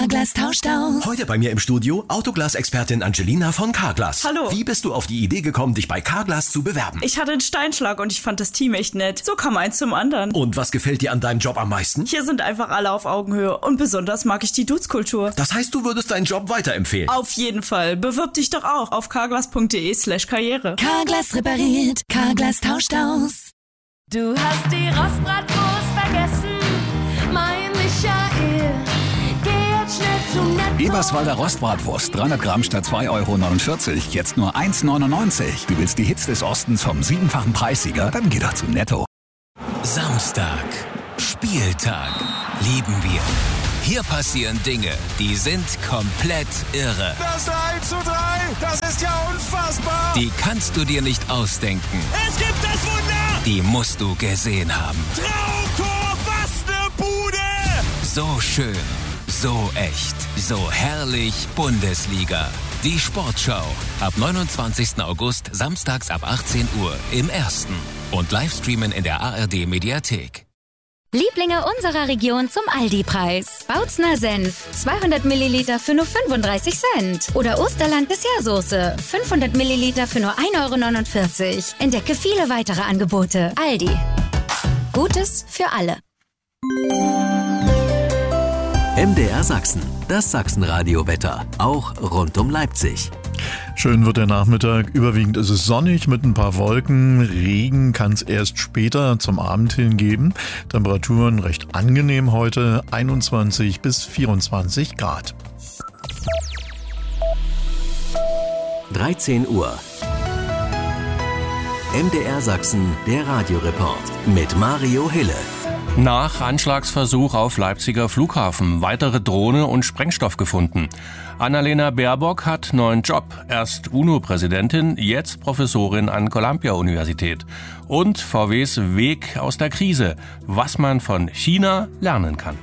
Carglass tauscht aus. Heute bei mir im Studio Autoglas-Expertin Angelina von Carglass. Hallo. Wie bist du auf die Idee gekommen, dich bei Carglass zu bewerben? Ich hatte einen Steinschlag und ich fand das Team echt nett. So kam eins zum anderen. Und was gefällt dir an deinem Job am meisten? Hier sind einfach alle auf Augenhöhe und besonders mag ich die Dudes-Kultur. Das heißt, du würdest deinen Job weiterempfehlen? Auf jeden Fall. Bewirb dich doch auch auf carglass.de/karriere. Carglass repariert, Carglass tauscht aus. Du hast die Rostbratwurst vergessen, mein Michael. Geh jetzt schnell zu Netto. Eberswalder Rostbratwurst, 300 Gramm statt 2,49 €, jetzt nur 1,99 €. Du willst die Hits des Ostens vom 7-fachen Preissieger? Dann geh doch zu Netto. Samstag, Spieltag, lieben wir. Hier passieren Dinge, die sind komplett irre. Das 3:3, das ist ja unfassbar. Die kannst du dir nicht ausdenken. Es gibt das Wunder. Die musst du gesehen haben. Traumtor, was ne Bude. So schön, so echt, so herrlich Bundesliga. Die Sportschau. Ab 29. August, samstags ab 18 Uhr im Ersten. Und Livestreamen in der ARD Mediathek. Lieblinge unserer Region zum Aldi-Preis. Bautzner Senf, 200 Milliliter für nur 35 Cent. Oder Osterland Dessertsoße, 500 Milliliter für nur 1,49 €. Entdecke viele weitere Angebote. Aldi. Gutes für alle. MDR Sachsen, das Sachsenradio-Wetter, auch rund um Leipzig. Schön wird der Nachmittag. Überwiegend ist es sonnig mit ein paar Wolken. Regen kann es erst später zum Abend hin geben. Temperaturen recht angenehm heute, 21 bis 24 Grad. 13 Uhr. MDR Sachsen, der Radioreport mit Mario Hille. Nach Anschlagsversuch auf Leipziger Flughafen weitere Drohne und Sprengstoff gefunden. Annalena Baerbock hat neuen Job. Erst UNO-Präsidentin, jetzt Professorin an Columbia-Universität. Und VWs Weg aus der Krise, was man von China lernen kann.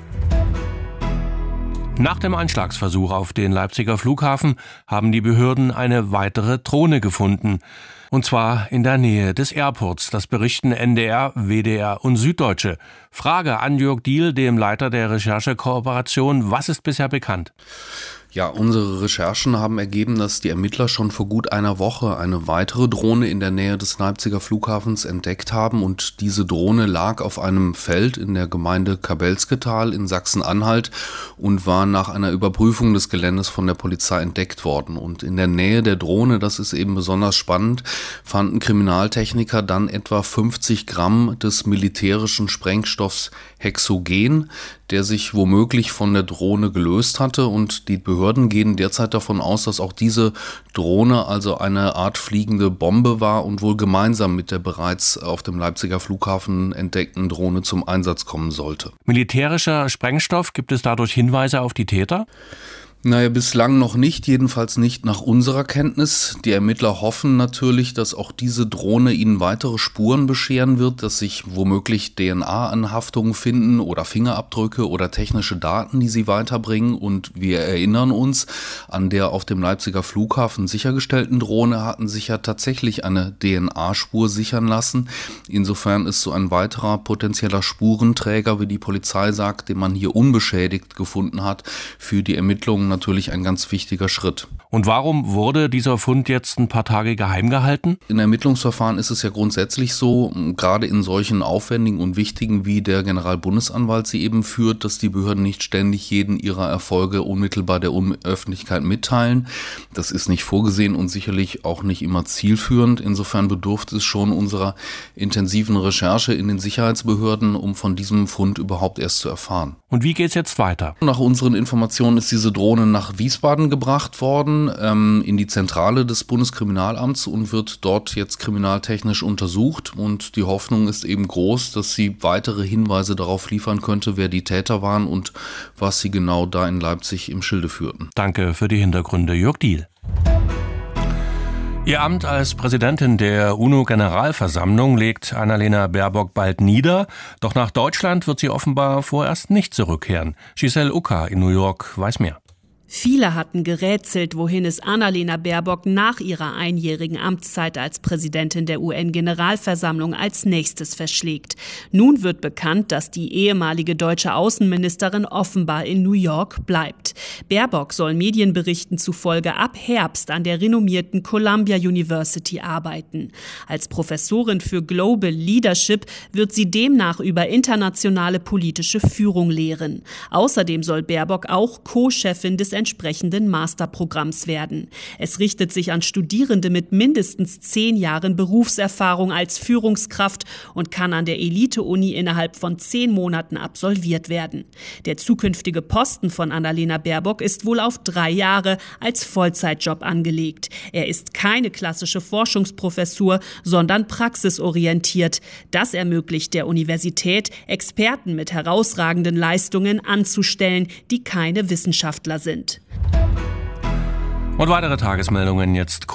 Nach dem Anschlagsversuch auf den Leipziger Flughafen haben die Behörden eine weitere Drohne gefunden. Und zwar in der Nähe des Airports. Das berichten NDR, WDR und Süddeutsche. Frage an Jörg Diehl, dem Leiter der Recherchekooperation. Was ist bisher bekannt? Ja, unsere Recherchen haben ergeben, dass die Ermittler schon vor gut einer Woche eine weitere Drohne in der Nähe des Leipziger Flughafens entdeckt haben und diese Drohne lag auf einem Feld in der Gemeinde Kabelsketal in Sachsen-Anhalt und war nach einer Überprüfung des Geländes von der Polizei entdeckt worden. Und in der Nähe der Drohne, das ist eben besonders spannend, fanden Kriminaltechniker dann etwa 50 Gramm des militärischen Sprengstoffs Hexogen, der sich womöglich von der Drohne gelöst hatte, und die Behörden gehen derzeit davon aus, dass auch diese Drohne also eine Art fliegende Bombe war und wohl gemeinsam mit der bereits auf dem Leipziger Flughafen entdeckten Drohne zum Einsatz kommen sollte. Militärischer Sprengstoff, gibt es dadurch Hinweise auf die Täter? Naja, bislang noch nicht, jedenfalls nicht nach unserer Kenntnis. Die Ermittler hoffen natürlich, dass auch diese Drohne ihnen weitere Spuren bescheren wird, dass sich womöglich DNA-Anhaftungen finden oder Fingerabdrücke oder technische Daten, die sie weiterbringen. Und wir erinnern uns, an der auf dem Leipziger Flughafen sichergestellten Drohne hatten sich ja tatsächlich eine DNA-Spur sichern lassen. Insofern ist so ein weiterer potenzieller Spurenträger, wie die Polizei sagt, den man hier unbeschädigt gefunden hat, für die Ermittlungen natürlich ein ganz wichtiger Schritt. Und warum wurde dieser Fund jetzt ein paar Tage geheim gehalten? In Ermittlungsverfahren ist es ja grundsätzlich so, gerade in solchen aufwendigen und wichtigen, wie der Generalbundesanwalt sie eben führt, dass die Behörden nicht ständig jeden ihrer Erfolge unmittelbar der Öffentlichkeit mitteilen. Das ist nicht vorgesehen und sicherlich auch nicht immer zielführend. Insofern bedurfte es schon unserer intensiven Recherche in den Sicherheitsbehörden, um von diesem Fund überhaupt erst zu erfahren. Und wie geht's jetzt weiter? Nach unseren Informationen ist diese Drohne nach Wiesbaden gebracht worden, in die Zentrale des Bundeskriminalamts, und wird dort jetzt kriminaltechnisch untersucht. Und die Hoffnung ist eben groß, dass sie weitere Hinweise darauf liefern könnte, wer die Täter waren und was sie genau da in Leipzig im Schilde führten. Danke für die Hintergründe, Jörg Diehl. Ihr Amt als Präsidentin der UNO-Generalversammlung legt Annalena Baerbock bald nieder. Doch nach Deutschland wird sie offenbar vorerst nicht zurückkehren. Giselle Ucker in New York weiß mehr. Viele hatten gerätselt, wohin es Annalena Baerbock nach ihrer einjährigen Amtszeit als Präsidentin der UN-Generalversammlung als nächstes verschlägt. Nun wird bekannt, dass die ehemalige deutsche Außenministerin offenbar in New York bleibt. Baerbock soll Medienberichten zufolge ab Herbst an der renommierten Columbia University arbeiten. Als Professorin für Global Leadership wird sie demnach über internationale politische Führung lehren. Außerdem soll Baerbock auch Co-Chefin des entsprechenden Masterprogramms werden. Es richtet sich an Studierende mit mindestens 10 Jahren Berufserfahrung als Führungskraft und kann an der Elite-Uni innerhalb von 10 Monaten absolviert werden. Der zukünftige Posten von Annalena Baerbock ist wohl auf 3 Jahre als Vollzeitjob angelegt. Er ist keine klassische Forschungsprofessur, sondern praxisorientiert. Das ermöglicht der Universität, Experten mit herausragenden Leistungen anzustellen, die keine Wissenschaftler sind. Und weitere Tagesmeldungen jetzt.